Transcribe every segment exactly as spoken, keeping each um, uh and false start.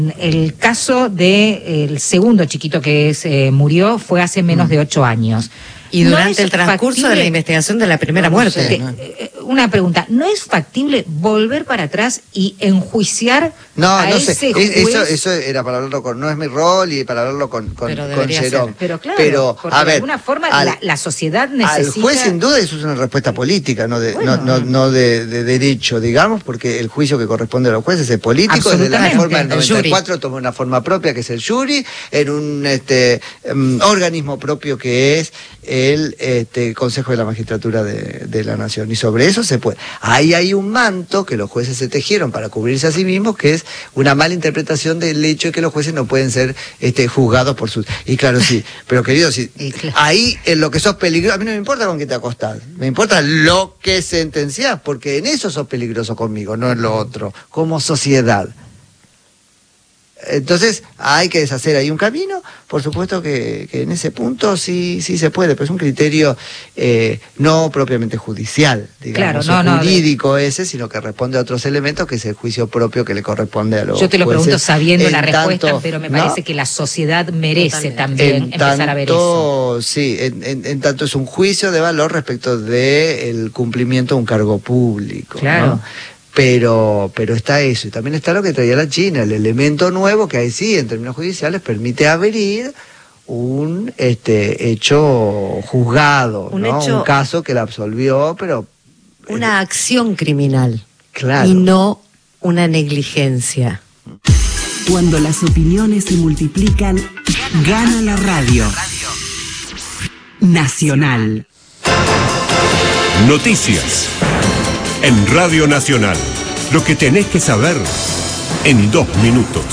El caso del segundo chiquito que es, eh, murió fue hace menos de ocho años. Y durante no el transcurso factible, de la investigación de la primera no, muerte. Te, ¿no? Una pregunta, ¿no es factible volver para atrás y enjuiciar no, a no ese sé. juez? Eso, eso era para hablarlo con, no es mi rol y para hablarlo con, con, con Jerón. Pero claro, pero, porque a ver, de alguna forma al, la, la sociedad necesita... Al juez sin duda eso es una respuesta política, no de, bueno, no, no, no de, de derecho, digamos, porque el juicio que corresponde a los jueces es político, desde la reforma del noventa y cuatro tomó una forma propia que es el jury, en un este, um, organismo propio que es el este, Consejo de la Magistratura de, de la Nación, y sobre eso se puede. Ahí hay un manto que los jueces se tejieron para cubrirse a sí mismos, que es una mala interpretación del hecho de que los jueces no pueden ser este, juzgados por sus... Y claro, sí, pero querido, sí, claro. Ahí en lo que sos peligroso, a mí no me importa con qué te acostás, me importa lo que sentenciás, porque en eso sos peligroso conmigo, no en lo otro, como sociedad. Entonces hay que deshacer ahí un camino, por supuesto que, que en ese punto sí sí se puede, pero es un criterio eh, no propiamente judicial, digamos, claro, no, jurídico no, de... ese, sino que responde a otros elementos, que es el juicio propio que le corresponde a los Yo te lo jueces. pregunto sabiendo en la tanto, respuesta, pero me parece ¿no? que la sociedad merece Totalmente. también en empezar tanto, a ver eso. Sí, en, en, en tanto es un juicio de valor respecto del cumplimiento de un cargo público. Claro. ¿no? Pero, pero está eso, y también está lo que traía la China, el elemento nuevo que ahí sí, en términos judiciales, permite abrir un este hecho juzgado, un, ¿no? hecho, un caso que la absolvió, pero... Una eh, acción criminal, claro. Y no una negligencia. Cuando las opiniones se multiplican, gana la radio. Nacional. Noticias. En Radio Nacional, lo que tenés que saber en dos minutos.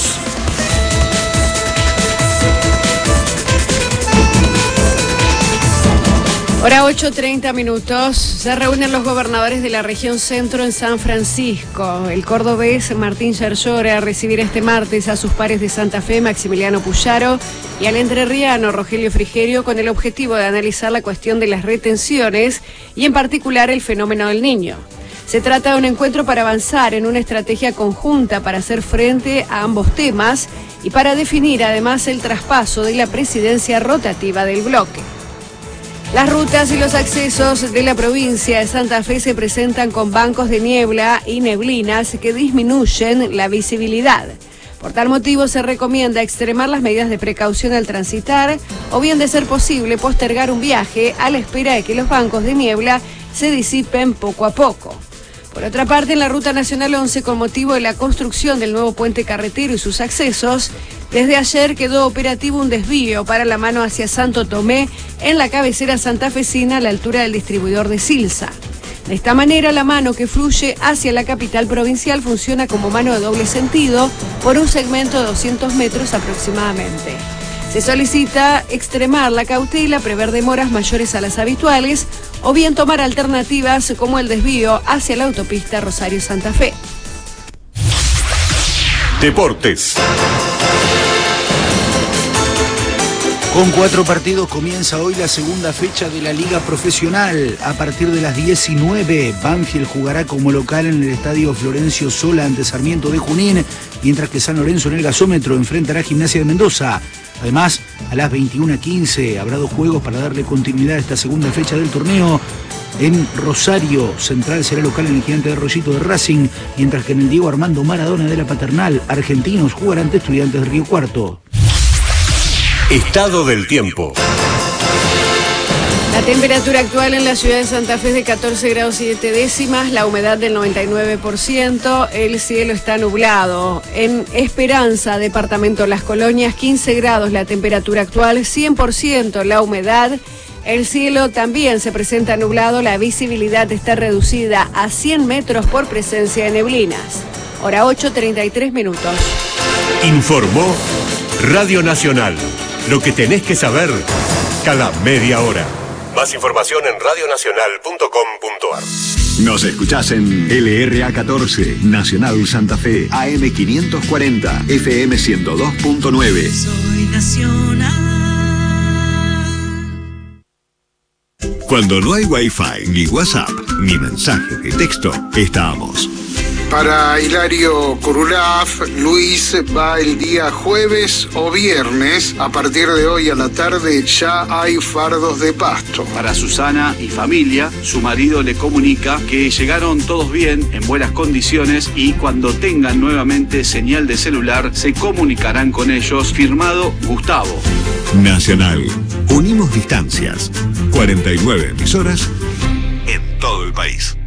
Hora ocho, treinta minutos. Se reúnen los gobernadores de la región centro en San Francisco. El cordobés Martín Yarlora a recibir este martes a sus pares de Santa Fe, Maximiliano Puyaro, y al entrerriano Rogelio Frigerio, con el objetivo de analizar la cuestión de las retenciones y en particular el fenómeno del Niño. Se trata de un encuentro para avanzar en una estrategia conjunta para hacer frente a ambos temas y para definir además el traspaso de la presidencia rotativa del bloque. Las rutas y los accesos de la provincia de Santa Fe se presentan con bancos de niebla y neblinas que disminuyen la visibilidad. Por tal motivo se recomienda extremar las medidas de precaución al transitar o bien, de ser posible, postergar un viaje a la espera de que los bancos de niebla se disipen poco a poco. Por otra parte, en la Ruta Nacional once, con motivo de la construcción del nuevo puente carretero y sus accesos, desde ayer quedó operativo un desvío para la mano hacia Santo Tomé en la cabecera santafesina a la altura del distribuidor de Silsa. De esta manera, la mano que fluye hacia la capital provincial funciona como mano de doble sentido por un segmento de doscientos metros aproximadamente. Se solicita extremar la cautela, prever demoras mayores a las habituales o bien tomar alternativas como el desvío hacia la autopista Rosario-Santa Fe. Deportes. Con cuatro partidos comienza hoy la segunda fecha de la Liga Profesional. A partir de las diecinueve, Banfield jugará como local en el estadio Florencio Sola ante Sarmiento de Junín, mientras que San Lorenzo en el gasómetro enfrentará a Gimnasia de Mendoza. Además, a las veintiuna quince habrá dos juegos para darle continuidad a esta segunda fecha del torneo. En Rosario Central será local en el Gigante de Rollito de Racing, mientras que en el Diego Armando Maradona de la Paternal, Argentinos jugarán ante Estudiantes de Río Cuarto. Estado del tiempo. La temperatura actual en la ciudad de Santa Fe es de catorce grados siete décimas, la humedad del noventa y nueve por ciento, el cielo está nublado. En Esperanza, departamento Las Colonias, quince grados la temperatura actual, cien por ciento la humedad. El cielo también se presenta nublado, la visibilidad está reducida a cien metros por presencia de neblinas. Hora ocho, treinta y tres minutos. Informó Radio Nacional. Lo que tenés que saber cada media hora. Más información en radio nacional punto com punto a r. Nos escuchás en L R A catorce, Nacional Santa Fe, A M quinientos cuarenta, F M ciento dos punto nueve. Soy Nacional. Cuando no hay Wi-Fi, ni WhatsApp, ni mensaje de texto, estamos Para Hilario Curulaf, Luis va el día jueves o viernes. A partir de hoy a la tarde ya hay fardos de pasto. Para Susana y familia, su marido le comunica que llegaron todos bien, en buenas condiciones, y cuando tengan nuevamente señal de celular se comunicarán con ellos. Firmado Gustavo. Nacional. Unimos distancias. cuarenta y nueve emisoras en todo el país.